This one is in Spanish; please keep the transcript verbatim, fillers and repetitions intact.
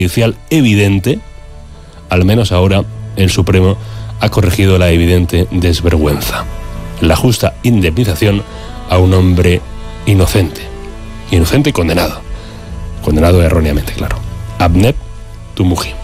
judicial evidente, al menos ahora el Supremo ha corregido la evidente desvergüenza. La justa indemnización a un hombre inocente. Inocente y condenado. Condenado erróneamente, claro. Abnep Tumuji.